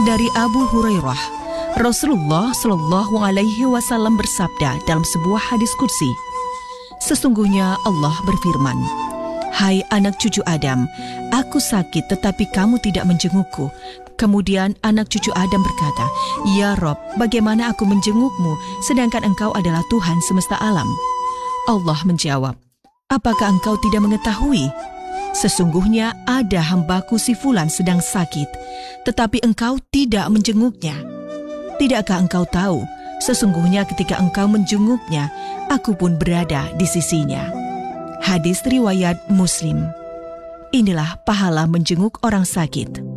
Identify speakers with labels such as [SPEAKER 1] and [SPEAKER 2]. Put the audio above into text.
[SPEAKER 1] Dari Abu Hurairah, Rasulullah Shallallahu Alaihi Wasallam bersabda dalam sebuah hadis qudsi, sesungguhnya Allah berfirman, "Hai anak cucu Adam, aku sakit tetapi kamu tidak menjengukku." Kemudian anak cucu Adam berkata, "Ya Rob, bagaimana aku menjengukmu sedangkan engkau adalah Tuhan semesta alam?" Allah menjawab, "Apakah engkau tidak mengetahui? Sesungguhnya ada hambaku si Fulan sedang sakit, tetapi engkau tidak menjenguknya. Tidakkah engkau tahu, sesungguhnya ketika engkau menjenguknya, aku pun berada di sisinya." Hadis riwayat Muslim. Inilah pahala menjenguk orang sakit.